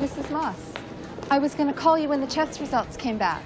Mrs. Moss. I was going to call you when the chess results came back.